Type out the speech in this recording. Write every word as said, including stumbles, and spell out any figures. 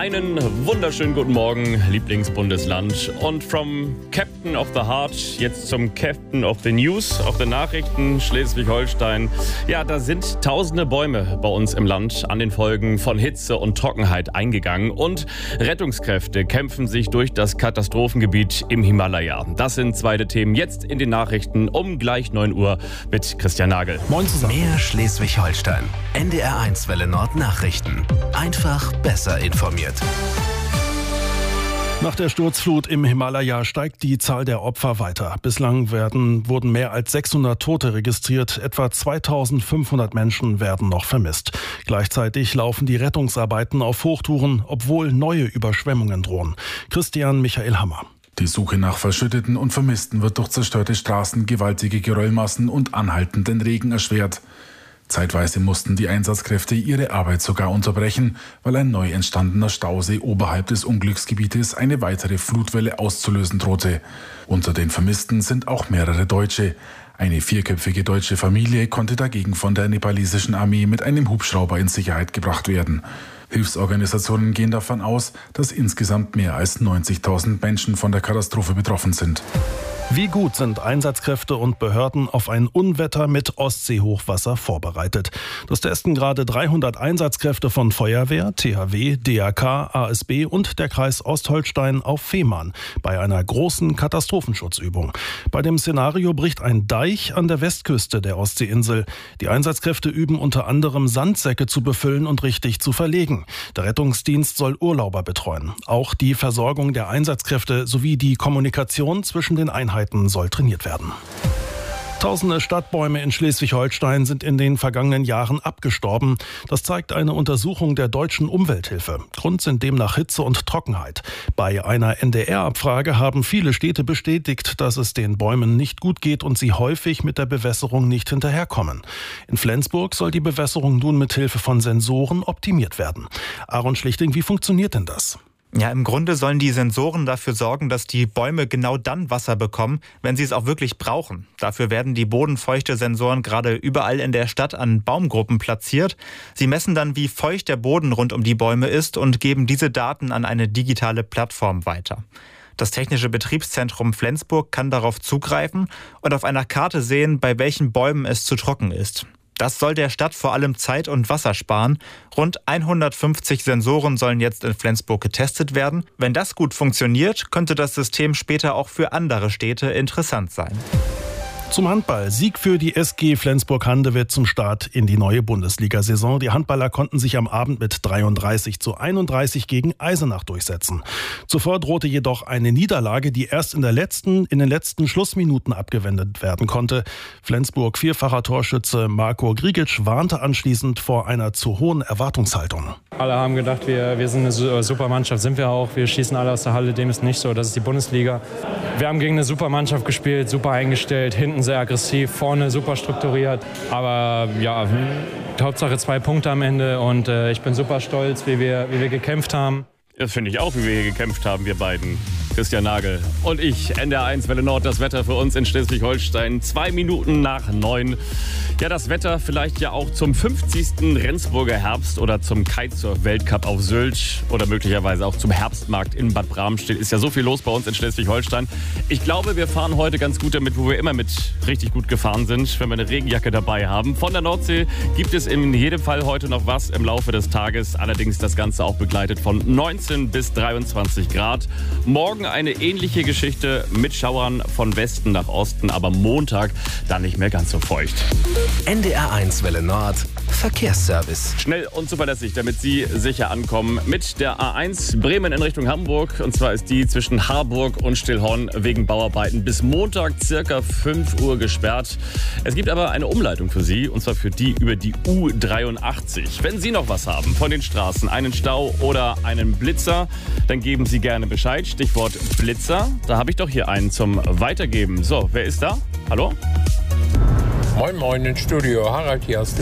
Einen wunderschönen guten Morgen, Lieblingsbundesland. Und vom Captain of the Heart jetzt zum Captain of the News, auf den Nachrichten Schleswig-Holstein. Ja, da sind tausende Bäume bei uns im Land an den Folgen von Hitze und Trockenheit eingegangen. Und Rettungskräfte kämpfen sich durch das Katastrophengebiet im Himalaya. Das sind zwei der Themen jetzt in den Nachrichten um gleich neun Uhr mit Christian Nagel. Moin zusammen. Mehr Schleswig-Holstein. N D R eins Welle Nord Nachrichten. Einfach besser informiert. Nach der Sturzflut im Himalaya steigt die Zahl der Opfer weiter. Bislang werden, wurden mehr als sechshundert Tote registriert. Etwa zweitausendfünfhundert Menschen werden noch vermisst. Gleichzeitig laufen die Rettungsarbeiten auf Hochtouren, obwohl neue Überschwemmungen drohen. Christian Michael Hammer. Die Suche nach Verschütteten und Vermissten wird durch zerstörte Straßen, gewaltige Geröllmassen und anhaltenden Regen erschwert. Zeitweise mussten die Einsatzkräfte ihre Arbeit sogar unterbrechen, weil ein neu entstandener Stausee oberhalb des Unglücksgebietes eine weitere Flutwelle auszulösen drohte. Unter den Vermissten sind auch mehrere Deutsche. Eine vierköpfige deutsche Familie konnte dagegen von der nepalesischen Armee mit einem Hubschrauber in Sicherheit gebracht werden. Hilfsorganisationen gehen davon aus, dass insgesamt mehr als neunzigtausend Menschen von der Katastrophe betroffen sind. Wie gut sind Einsatzkräfte und Behörden auf ein Unwetter mit Ostseehochwasser vorbereitet? Das testen gerade dreihundert Einsatzkräfte von Feuerwehr, T H W, D R K, A S B und der Kreis Ostholstein auf Fehmarn bei einer großen Katastrophenschutzübung. Bei dem Szenario bricht ein Deich an der Westküste der Ostseeinsel. Die Einsatzkräfte üben unter anderem Sandsäcke zu befüllen und richtig zu verlegen. Der Rettungsdienst soll Urlauber betreuen. Auch die Versorgung der Einsatzkräfte sowie die Kommunikation zwischen den Einheiten soll trainiert werden. Tausende Stadtbäume in Schleswig-Holstein sind in den vergangenen Jahren abgestorben. Das zeigt eine Untersuchung der Deutschen Umwelthilfe. Grund sind demnach Hitze und Trockenheit. Bei einer N D R-Abfrage haben viele Städte bestätigt, dass es den Bäumen nicht gut geht und sie häufig mit der Bewässerung nicht hinterherkommen. In Flensburg soll die Bewässerung nun mit Hilfe von Sensoren optimiert werden. Aaron Schlichting, wie funktioniert denn das? Ja, im Grunde sollen die Sensoren dafür sorgen, dass die Bäume genau dann Wasser bekommen, wenn sie es auch wirklich brauchen. Dafür werden die Bodenfeuchte-Sensoren gerade überall in der Stadt an Baumgruppen platziert. Sie messen dann, wie feucht der Boden rund um die Bäume ist und geben diese Daten an eine digitale Plattform weiter. Das Technische Betriebszentrum Flensburg kann darauf zugreifen und auf einer Karte sehen, bei welchen Bäumen es zu trocken ist. Das soll der Stadt vor allem Zeit und Wasser sparen. Rund hundertfünfzig Sensoren sollen jetzt in Flensburg getestet werden. Wenn das gut funktioniert, könnte das System später auch für andere Städte interessant sein. Zum Handball. Sieg für die S G Flensburg-Handewitt zum Start in die neue Bundesliga-Saison. Die Handballer konnten sich am Abend mit dreiunddreißig zu einunddreißig gegen Eisenach durchsetzen. Zuvor drohte jedoch eine Niederlage, die erst in, der letzten, in den letzten Schlussminuten abgewendet werden konnte. Flensburg-vierfacher Torschütze Marco Grigic warnte anschließend vor einer zu hohen Erwartungshaltung. Alle haben gedacht, wir, wir sind eine super Mannschaft, sind wir auch. Wir schießen alle aus der Halle, dem ist nicht so. Das ist die Bundesliga. Wir haben gegen eine super Mannschaft gespielt, super eingestellt, hinten sehr aggressiv, vorne super strukturiert. Aber ja, Hauptsache zwei Punkte am Ende und äh, ich bin super stolz, wie wir, wie wir gekämpft haben. Das finde ich auch, wie wir hier gekämpft haben, wir beiden. Christian Nagel und ich, N D R eins Welle Nord, das Wetter für uns in Schleswig-Holstein. Zwei Minuten nach neun. Ja, das Wetter vielleicht ja auch zum fünfzigsten Rendsburger Herbst oder zum Kitesurf-Weltcup auf Sylt oder möglicherweise auch zum Herbstmarkt in Bad Bramstedt. Ist ja so viel los bei uns in Schleswig-Holstein. Ich glaube, wir fahren heute ganz gut damit, wo wir immer mit richtig gut gefahren sind, wenn wir eine Regenjacke dabei haben. Von der Nordsee gibt es in jedem Fall heute noch was im Laufe des Tages. Allerdings das Ganze auch begleitet von neunzehn bis dreiundzwanzig Grad. Morgen eine ähnliche Geschichte mit Schauern von Westen nach Osten, aber Montag dann nicht mehr ganz so feucht. N D R eins Welle Nord Verkehrsservice. Schnell und zuverlässig, damit Sie sicher ankommen mit der A eins Bremen in Richtung Hamburg. Und zwar ist die zwischen Harburg und Stillhorn wegen Bauarbeiten bis Montag circa fünf Uhr gesperrt. Es gibt aber eine Umleitung für Sie, und zwar für die über die U dreiundachtzig. Wenn Sie noch was haben von den Straßen, einen Stau oder einen Blitzer, dann geben Sie gerne Bescheid. Stichwort Blitzer. Da habe ich doch hier einen zum Weitergeben. So, wer ist da? Hallo? Moin Moin ins Studio, Harald hier aus